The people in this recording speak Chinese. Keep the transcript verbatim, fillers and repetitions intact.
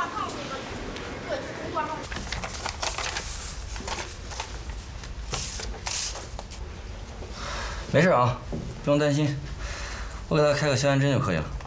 没事啊，不用担心，我给他开个消炎针就可以了。